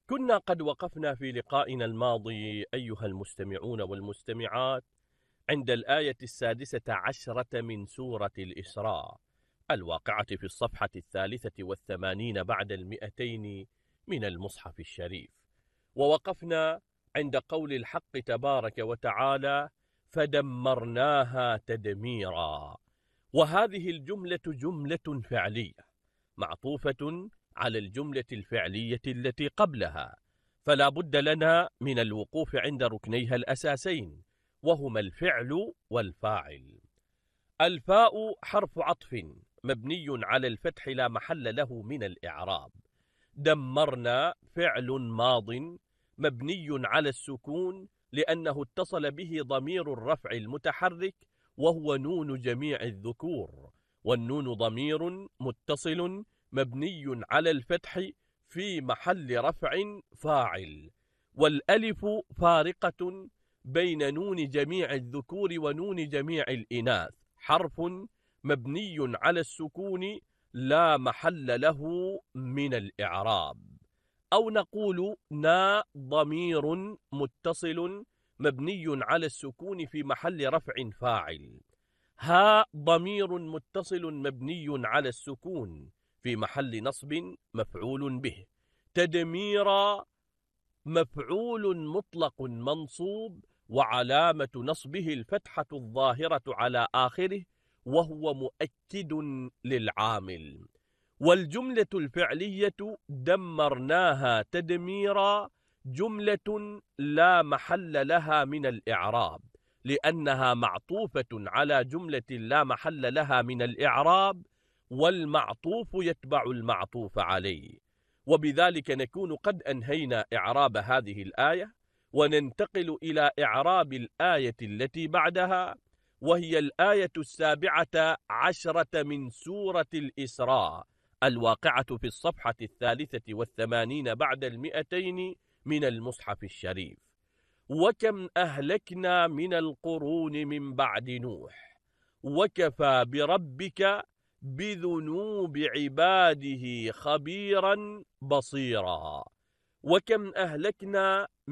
كنا قد وقفنا في لقائنا الماضي أيها المستمعون والمستمعات عند الآية 16 من سورة الإسراء الواقعة في الصفحة 83 بعد 200 من المصحف الشريف، ووقفنا عند قول الحق تبارك وتعالى: فدمرناها تدميرا. وهذه الجملة جملة فعلية معطوفة على الجملة الفعلية التي قبلها، فلا بد لنا من الوقوف عند ركنيها الأساسين، وهما الفعل والفاعل. الفاء حرف عطف مبني على الفتح لا محل له من الإعراب. دمرنا فعل ماض مبني على السكون لأنه اتصل به ضمير الرفع المتحرك وهو نون جميع الذكور، والنون ضمير متصل مبني على الفتح في محل رفع فاعل، والألف فارقة بين نون جميع الذكور ونون جميع الإناث، حرف مبني على السكون لا محل له من الإعراب. أو نقول نا ضمير متصل مبني على السكون في محل رفع فاعل، ها ضمير متصل مبني على السكون في محل نصب مفعول به، تدميرا مفعول مطلق منصوب وعلامة نصبه الفتحة الظاهرة على آخره وهو مؤكد للعامل. والجملة الفعلية دمرناها تدميرا جملة لا محل لها من الإعراب، لأنها معطوفة على جملة لا محل لها من الإعراب، والمعطوف يتبع المعطوف عليه. وبذلك نكون قد أنهينا إعراب هذه الآية، وننتقل إلى إعراب الآية التي بعدها، وهي الآية 17 من سورة الإسراء الواقعة في الصفحة 83 بعد 200 من المصحف الشريف. وكم أهلكنا من القرون من بعد نوح وكفى بربك بذنوب عباده خبيرا بصيرا. وكم أهلكنا